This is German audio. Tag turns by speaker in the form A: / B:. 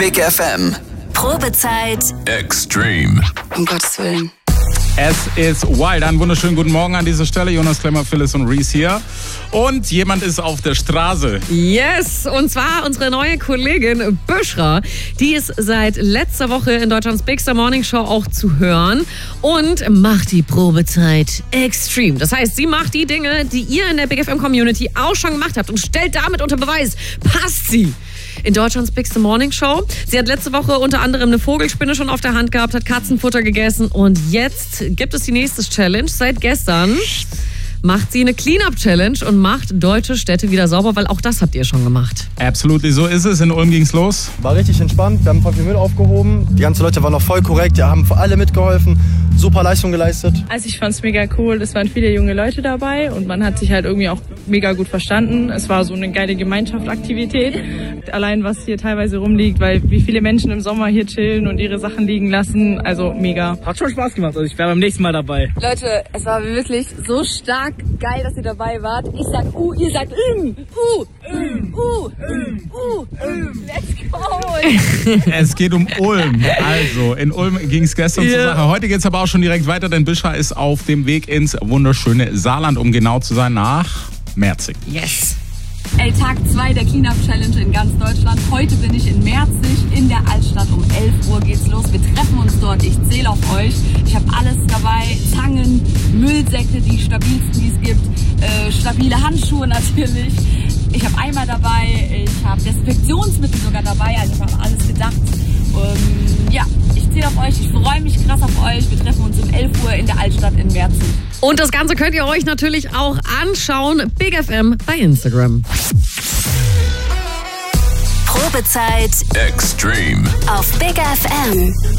A: Big FM.
B: Probezeit
C: Extreme.
D: Um Gottes Willen.
E: Es ist Wild. Einen wunderschönen guten Morgen an dieser Stelle. Jonas Klemmer, Phyllis und Reese hier. Und jemand ist auf der Straße.
F: Yes, und zwar unsere neue Kollegin Büschra. Die ist seit letzter Woche in Deutschlands Big Morning Show auch zu hören und macht die Probezeit extrem. Das heißt, sie macht die Dinge, die ihr in der Big FM Community auch schon gemacht habt und stellt damit unter Beweis, passt sie in Deutschlands Big Morning Show. Sie hat letzte Woche unter anderem eine Vogelspinne schon auf der Hand gehabt, hat Katzenfutter gegessen und jetzt gibt es die nächste Challenge. Seit gestern macht sie eine Clean-Up-Challenge und macht deutsche Städte wieder sauber, weil auch das habt ihr schon gemacht.
E: Absolutely, so ist es. In Ulm ging's los.
G: War richtig entspannt, wir haben voll viel Müll aufgehoben. Die ganzen Leute waren noch voll korrekt, die haben für alle mitgeholfen. Super Leistung geleistet.
H: Also ich fand's mega cool, es waren viele junge Leute dabei und man hat sich halt irgendwie auch mega gut verstanden. Es war so eine geile Gemeinschaftsaktivität. Allein was hier teilweise rumliegt, weil wie viele Menschen im Sommer hier chillen und ihre Sachen liegen lassen, also mega.
I: Hat schon Spaß gemacht, also ich wäre beim nächsten Mal dabei.
D: Leute, es war wirklich so stark geil, dass ihr dabei wart. Ich sag ihr sagt let's go.
E: Es geht um Ulm. Also, in Ulm ging's gestern zur Sache. Heute geht's aber auch schon direkt weiter, denn Büschra ist auf dem Weg ins wunderschöne Saarland, um genau zu sein, nach Merzig.
F: Yes.
D: Ey, Tag 2 der Clean-Up-Challenge in ganz Deutschland. Heute bin ich in Merzig in der Altstadt. Um 11 Uhr geht's los. Wir treffen uns dort. Ich zähle auf euch. Ich habe alles dabei. Zangen, Müllsäcke, die stabilsten, die es gibt. Stabile Handschuhe natürlich. Ich habe Eimer dabei. Ich habe Desinfektionsmittel sogar dabei. Also ich habe alles gedacht. Ja, ich zähle auf euch. Ich freue mich krass auf euch. Wir treffen uns um 11 Uhr in der Altstadt in Merzig.
F: Und das Ganze könnt ihr euch natürlich auch anschauen. Big FM bei Instagram.
B: Probezeit
C: Extreme.
B: auf Big FM.